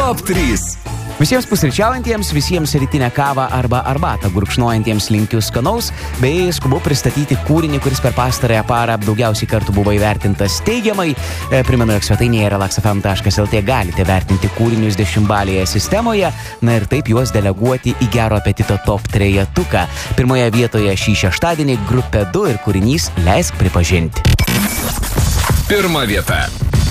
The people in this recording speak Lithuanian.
Top 3. Visiems pusryčiaujantiems, visiems rytinę kavą arba arbatą gurkšnojantiems linkiu skanaus, bei skubu pristatyti kūrinį, kuris per pastarąją parą daugiausiai kartų buvo įvertintas teigiamai. Primenu, jog svetainėje relaxfm.lt galite vertinti kūrinius 10-balėje sistemoje, na ir taip juos deleguoti į gero apetito top 3-tuką. Pirmoje vietoje šį šeštadienį grupė 2 ir kūrinys Leisk pripažinti. Pirma vieta.